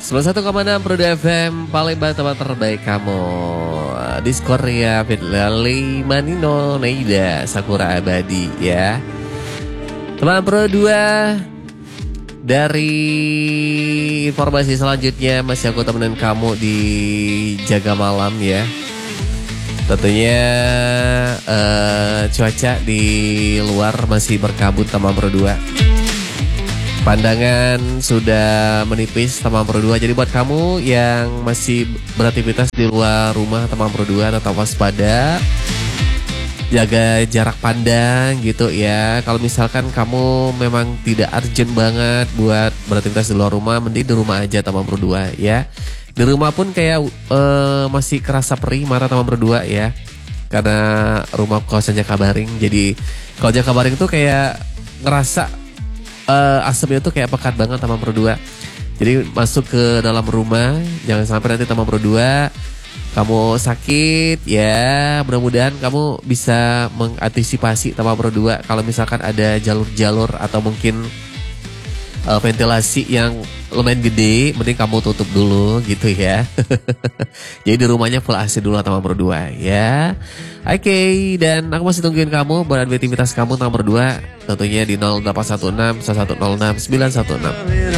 91,6 Prodo FM Palembang, tempat terbaik kamu. Discord ya, Fitlali Manino, Neida, Sakura Abadi ya. Teman Pro 2. Dari informasi selanjutnya masih aku temenin kamu di Jaga Malam ya. Tentunya cuaca di luar masih berkabut teman Pro 2. Pandangan sudah menipis teman Pro 2. Jadi buat kamu yang masih beraktivitas di luar rumah teman Pro 2, tetap waspada, jaga jarak pandang gitu ya. Kalau misalkan kamu memang tidak urgent banget buat beraktivitas di luar rumah, mending di rumah aja teman Pro 2 ya. Di rumah pun kayak masih kerasa perih mata teman Pro 2 ya. Karena rumah kosan Jakabaring. Jadi kalau Jakabaring tuh kayak ngerasa asapnya tuh kayak pekat banget teman Pro 2. Jadi masuk ke dalam rumah, jangan sampai nanti teman Pro 2 kamu sakit ya. Mudah-mudahan kamu bisa mengantisipasi teman Pro 2 kalau misalkan ada jalur-jalur atau mungkin ventilasi yang lumayan gede, mending kamu tutup dulu gitu ya. Jadi di rumahnya full AC dulu teman Pro 2 ya. Oke, dan aku masih tungguin kamu buat aktivitas kamu teman Pro 2, tentunya di 0816 1106 916.